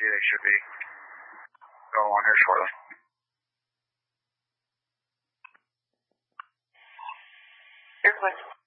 They should be going on here shortly. Airplane.